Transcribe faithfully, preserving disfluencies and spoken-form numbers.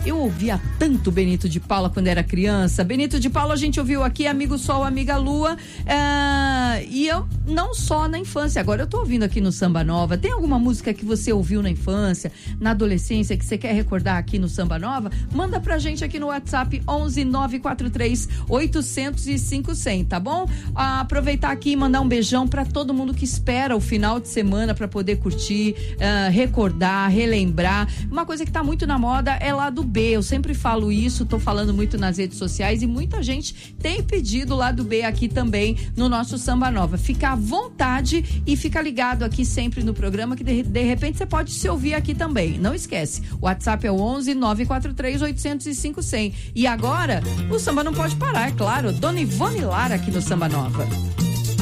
Eu ouvia tanto Benito de Paula quando era criança. Benito de Paula a gente ouviu aqui, Amigo Sol, Amiga Lua. Uh, e eu, não só na infância, agora eu tô ouvindo aqui no Samba Nova. Tem alguma música que você ouviu na infância, na adolescência, que você quer recordar aqui no Samba Nova? Manda pra gente aqui no WhatsApp onze nove quatro três oito zero zero cinco zero zero, tá bom? Uh, aproveitar aqui e mandar um beijão pra todo mundo que espera o final de semana pra poder curtir, uh, recordar, relembrar. Uma coisa que tá muito na moda é lá do B. Eu sempre falo isso, tô falando muito nas redes sociais e muita gente tem pedido lá do B aqui também no nosso Samba Nova. Fica à vontade e fica ligado aqui sempre no programa que de, de repente você pode se ouvir aqui também. Não esquece, o WhatsApp é o onze nove quatro três oito zero cinco zero zero. E agora, o samba não pode parar, é claro. Dona Ivone Lara aqui no Samba Nova.